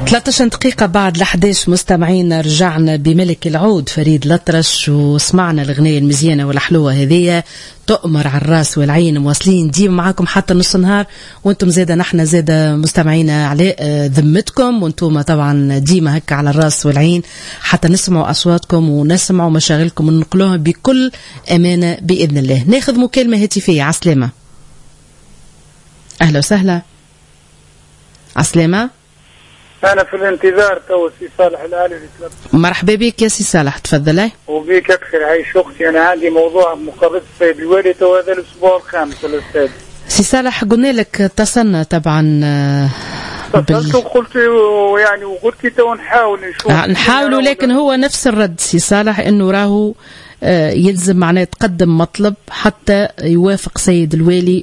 13 دقيقة بعد 11 مستمعين، رجعنا بملك العود فريد الأطرش وسمعنا الأغنية المزيانة والحلوة هذه تؤمر على الراس والعين. مواصلين ديما معاكم حتى نص نهار، وانتم زيدا نحن زيدا مستمعين على ذمتكم، وانتم طبعا ديما هكا على الراس والعين حتى نسمعوا أصواتكم ونسمعوا مشاغلكم وننقلوها بكل أمانة بإذن الله. ناخذ مكالمة هاتفية. عسلامة، أهلا وسهلا. عسلامة، أنا في الانتظار تو سي صالح العالي. مرحبا بك يا سي صالح، تفضل. وبيك أكثر. عايش أختي، أنا عندي موضوع مقابلة السيد الوالي تو هذا الأسبوع الخامس والأستاذ. سي صالح قلنا لك اتصلنا طبعا اتصلت وقلت يعني وقلت تو نحاول نشوف نحاولوا، لكن هو نفس الرد سي صالح انه راهو يلزم معناه تقدم مطلب حتى يوافق سيد الوالي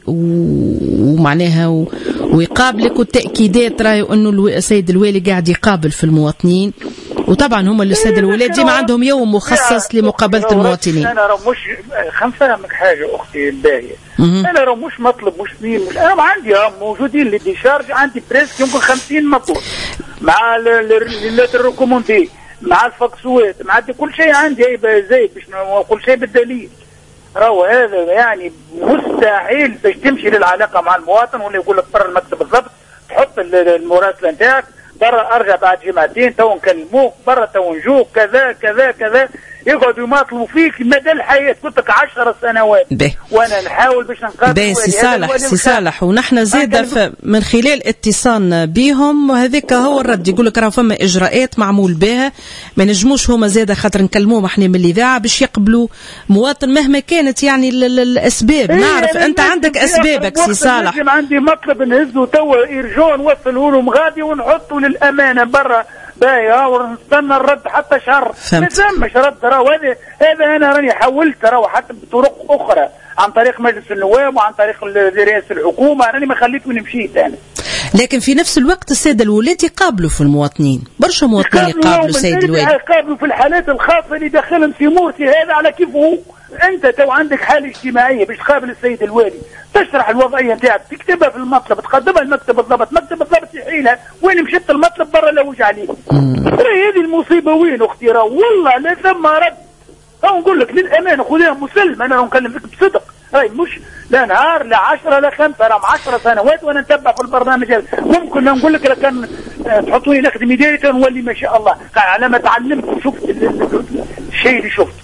ومعناها ويقابلك، والتأكيدات راهو انه سيد الوالي قاعد يقابل في المواطنين، وطبعا هم السادة الولاة ديما عندهم يوم مخصص لمقابلة المواطنين. انا راه مش خنفهمك حاجه اختي الباهيه، انا راه مش مطلب مش اثنين، انا عندي موجودين للديشارج، عندي بريسك يمكن 50 مطلوب مع الريكوموندي مع الفاكسوات مع كل شيء عندي زي باش كل شيء بالدليل. راهو هذا يعني مستحيل باش تمشي للعلاقه مع المواطن ولا يقول لك برا المكتب بالضبط تحط المراسله نتاعك برا، ارجع بعد جمعتين تو نكلموك برا تو نجوك كذا كذا كذا، يقعدوا يماطلوا فيك مدى الحياه. قلت لك 10 سنوات وانا نحاول باش نقابل سي صالح ونحن زيد من خلال اتصالنا بهم وهذاك هو الرد، يقول لك راه فما اجراءات معمول بها ما نجموش هما زيد خاطر نكلموهم احنا من الاذاعه باش يقبلوا مواطن مهما كانت يعني الاسباب. نعرف انت عندك اسبابك سي صالح. عندي مطلب نهزه توا يرجعوا نوصلوا لهم غادي ونحطوا للامانه برا باهي ونستنى الرد حتى شهر. ما ثمش رد. راهو هذا انا راني حولت راهو حتى بطرق اخرى عن طريق مجلس النواب وعن طريق رئاسه الحكومه، راني ما خليت من مشيت انا. لكن في نفس الوقت الساده الولاة يقابلوا في المواطنين، برشا مواطنين يقابلوا السيد الوالي، يقابلوا في الحالات الخاصه اللي داخلهم في مورتي هذا على كيف هو. انت تو عندك حاله اجتماعيه باش تقابل السيد الوالي، تشرح الوضعيه نتاعك، تكتبها في المطلب، تقدمها المكتب بالضبط، مكتب بالضبط يحيلها وين مشيت المطلب برا لا وجه عليه. هذه المصيبه وين اختي؟ راه والله لا ثم رد. او نقول لك للامانه خذيها مسلم، انا نكلمك بصدق، راهي مش لا نهار لا 10 لا 5، راه 10 سنوات وانا نتبع في البرنامج هذا. ممكن نقول لك كان تحطوني نخدم يديك نولي ما شاء الله على ما تعلمت وشفت الشيء اللي شفته.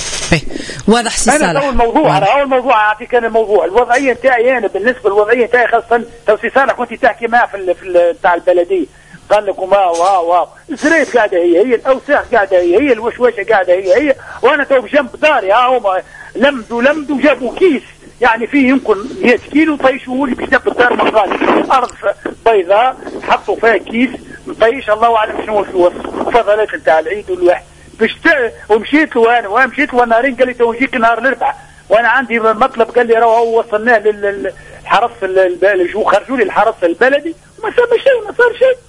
واضح سي صالح. انا اول موضوع اعطيك انا الموضوع الوضعيه نتاعي. انا بالنسبه للوضعيه نتاعي خاصه تو سي صالح كنت تحكي معاه في تاع البلديه، قال لكم واو الزريت قاعده هي الاوساخ قاعده هي الوشوشه قاعده هي وانا تو بجنب داري هما لمدوا جابوا كيس يعني فيه يمكن 100 كيلو طيشوه لي باش ناكل دار مغالي، ارض بيضاء حطوا فيها كيس مطيش الله اعلم شنو الفضلات نتاع العيد والواحد باش ومشيت له وانا نهارين قال لي تو نجيك نهار الاربعاء وانا عندي مطلب، قال لي راهو وصلناه للحرس البلدي وخرجوا لي الحرس البلدي وما صار شيء ما صار شيء.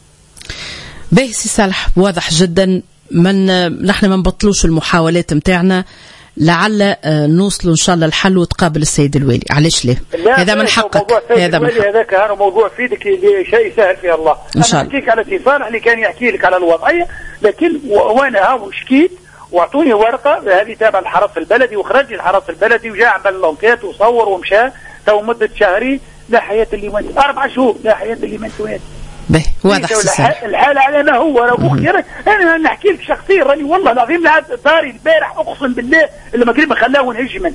باهي سي صالح، واضح جدا. نحن ما نبطلوش المحاولات نتاعنا لعل نوصلوا ان شاء الله الحل وتقابل السيد الوالي. علاش ليه؟ هذا من حقك. هذا من حقك. هذاك هذا موضوع في يدك شيء سهل فيه الله. ان شاء الله. انا نحكيك على سي صالح اللي كان يحكي لك على الوضعيه، لكن وانا هاو شكيت واعطوني ورقه هذه تابع الحرس البلدي وخرج لي الحرس البلدي وجاء عمل لونكيت وصور ومشى تو مده شهرين لا حياه اللي 4 شهور لا حياه اللي به واضح سي صالح. الحالة على ما هو. أختي أنا نحكي لك شخصيا راني والله العظيم لعب داري البارح أقسم بالله اللي ما قريب خلاه نهجمن.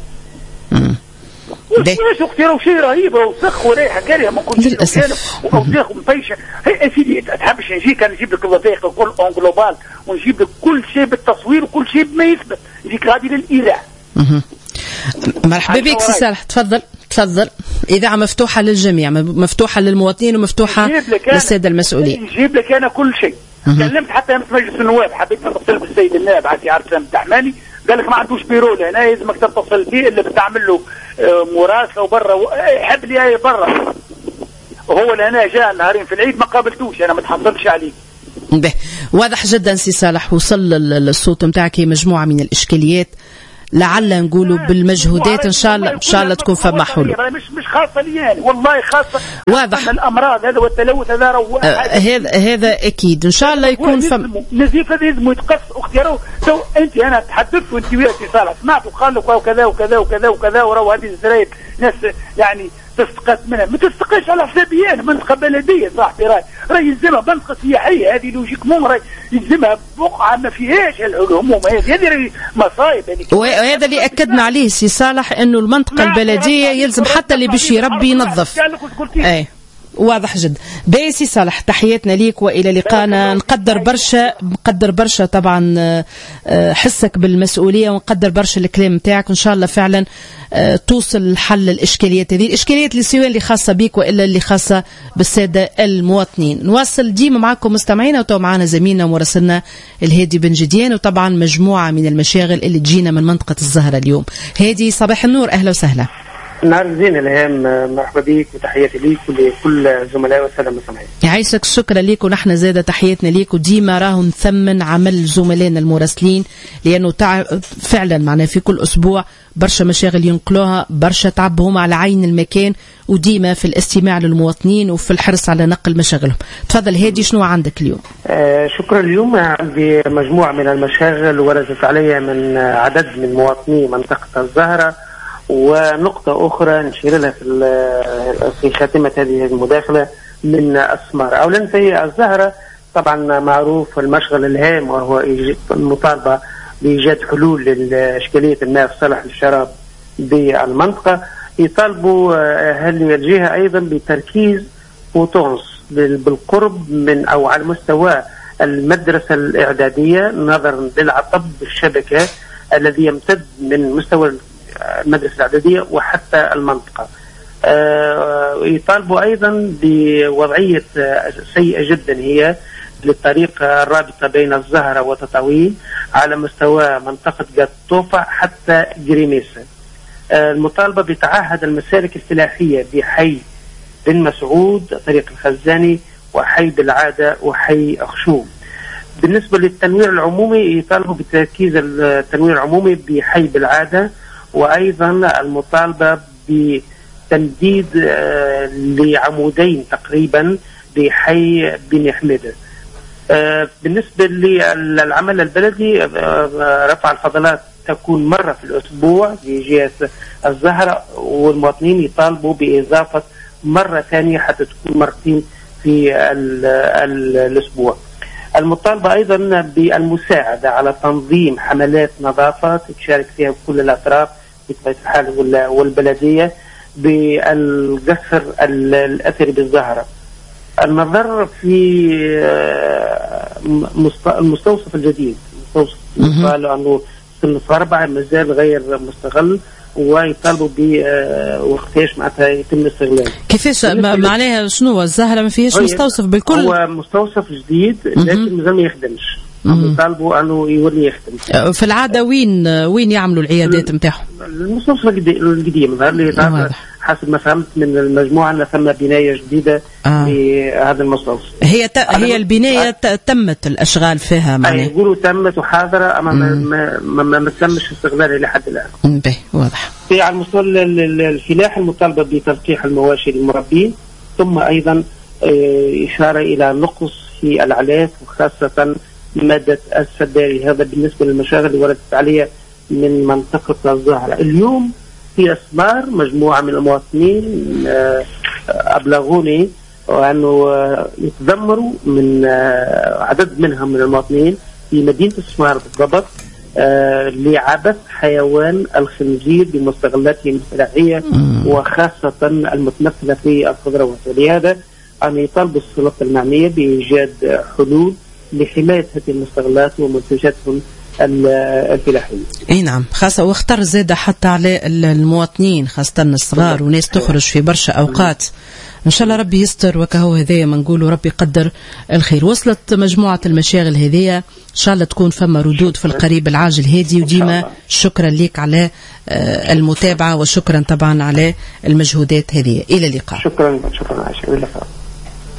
وش أختي راه شيء رهيب وسخ وريحة كارهة ما كنتش وأوساخ ومطيشة. هي سيدي تحبش نجيك أنا نجيب لك الوثائق الكل أون جلوبال ونجيب لك كل شيء بالتصوير وكل شيء بما يثبت، نجيك غادي للإذاعة. مرحبا بك سي صالح، تفضل. إذاعة مفتوحة للجميع، مفتوحة للمواطنين ومفتوحة للسادة المسؤولين. نجيب لك أنا كل شيء. كلمت حتى في مجلس النواب، حبيت نتصل بالسيد النائب عادي عارف التحماني، قال لك ما عندوش بيرو هنا لازمك تتصل بيه إلا بتعمل له مراسلة وبرا يحب لي هاي برا. وهو لهنا جاء نهارين في العيد ما قابلتوش أنا ما تحصلش عليه. واضح جدا سي صالح، وصل الصوت متاعك مجموعة من الإشكاليات لعل نقولوا بالمجهودات ان شاء الله تكون فما حلول. مش خاصه لي يعني، والله خاصه واضح الامراض هذا والتلوث هذا هذا اكيد ان شاء الله يكون فما نزيف. هذا لازم يتقص اختي. تو انت انا تحدثت وانت ويا صالح سمعت وقال لك وكذا وكذا وكذا وكذا، وراو هذه الزرايب ناس يعني تستقات منها. ما تستقيش على حسابي انا، منطقه بلديه صاحبي، راي يلزمها منطقه سياحيه، هذه لوجيكمون راي يلزمها بقعه ما فيهاش الهموم هذه راي مصايب هذيك. وهذا اللي اكدنا عليه سي صالح، انه المنطقه البلديه يلزم حتى اللي باش يربي ينظف. اي واضح جدا. باسي صالح تحياتنا ليك والى لقانا. نقدر برشا طبعا حسك بالمسؤوليه، ونقدر برشا الكلام نتاعك. ان شاء الله فعلا توصل حل الاشكاليات هذه، الاشكاليات اللي سواء اللي خاصه بيك والا اللي خاصه بالساده المواطنين. نواصل ديما معكم مستمعينا، وتو معنا زميلنا ومراسلنا الهادي بن جديان، وطبعا مجموعه من المشاغل اللي تجينا من منطقه الزهره اليوم. هادي صباح النور، اهلا وسهلا. نهار زين الهام، مرحبا بك وتحياتي ليك ولكل الزملاء والساده المستمعين. يعيشك، شكرا ليك، ونحن زاده تحياتنا ليك. وديما راهو نثمن عمل زملائنا المراسلين، لانه فعلا معنا في كل اسبوع برشا مشاغل ينقلوها، برشا تعبهم على عين المكان، وديما في الاستماع للمواطنين وفي الحرص على نقل مشاغلهم. تفضل هادي، شنو عندك اليوم؟ شكرا. اليوم عندي مجموعه من المشاغل وردت علي من عدد من مواطني منطقه الزهره، ونقطة أخرى نشير لها في خاتمة هذه المداخلة من أسمار. أولا في الزهرة طبعا معروف المشغل الهام، وهو المطالبة بإيجاد حلول لإشكالية الماء الصالح للشراب بالمنطقة. يطالبوا أهل الجهة أيضا بتركيز بوتونس بالقرب من أو على مستوى المدرسة الإعدادية، نظرا للعطب بالشبكة الذي يمتد من مستوى المدرسة الإعدادية وحتى المنطقة. يطالبوا أيضا بوضعية سيئة جدا هي للطريق الرابطة بين الزهرة وتطاوين على مستوى منطقة قطوفة حتى جريميسة. المطالبة بتعهد المسالك الفلاحية بحي بن مسعود، طريق الخزاني، وحي بالعادة، وحي أخشوم. بالنسبة للتنوير العمومي يطالبوا بتركيز التنوير العمومي بحي بالعادة، وأيضا المطالبة بتمديد لعمودين تقريبا بحي بن حميدة. بالنسبة للعمل البلدي رفع الفضلات تكون مرة في الأسبوع في جهة الزهرة، والمواطنين يطالبوا بإضافة مرة ثانية حتى تكون مرتين في الأسبوع. المطالبة أيضا بالمساعدة على تنظيم حملات نظافة تشارك فيها كل الأطراف بطبيعة الحال والبلدية بالقصر الأثري بالزهرة. النظر في المستوصف الجديد، المستوصف قالوا أنه صنف 4 مازال غير مستغل، ويطالبوا بوقتاش معناتها يتم استغلاله. كيفاش معناها شنو الزهرة ما فيهاش مستوصف بالكل؟ هو مستوصف جديد لكن مازال ما يخدمش. يطالبوا انه يولي يخدم. في العاده وين يعملوا العيادات نتاعهم؟ المستوصف القديم اللي حسب ما فهمت من المجموعه ان ثم بنايه جديده في هذا المستوصف. هي البنايه تمت الاشغال فيها معناها. يقولوا تمت وحاضره، اما ما تمش استغلالها لحد الان. واضح. في على المستوى الفلاحي المطالبه بتلقيح المواشي للمربين، ثم ايضا اشاره الى نقص في العلاف وخاصه مادة السداري. هذا بالنسبة للمشاغل اللي وردت عليها من منطقة الزهرة. اليوم في أسمار مجموعة من المواطنين أبلغوني أنه يتذمروا من عدد منهم من المواطنين في مدينة أسمار بالضبط لعبث حيوان الخنزير بمستغلاتهم الفلاحية وخاصة المتمثلة في الخضروات. ولهذا أن يطالب السلطة المعنية بإيجاد حلول لحماية هذه المستغلات ومنتجاتهم الفلاحية. اي نعم، خاصة واختار زادة حتى على المواطنين خاصة الصغار وناس تخرج في برشا أوقات. إن شاء الله ربي يستر، وكهو هذايا ما نقولوا ربي يقدر الخير. وصلت مجموعة المشاغل هذية، إن شاء الله تكون فما ردود في القريب العاجل هادي. وديما شكرا لك على المتابعة، وشكرا طبعا على المجهودات هذه. إلى اللقاء. شكرا عائشة. إلى اللقاء.